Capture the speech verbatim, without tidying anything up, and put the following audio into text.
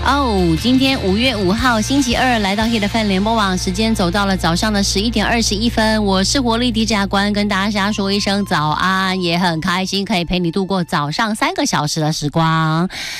哦，今天五月五号星期二，来到 Hit F M 联播网，时间走到了早上的十一点二十一分。我是活力 D J 阿关，跟大家说一声早安，也很开心可以陪你度过早上三个小时的时光。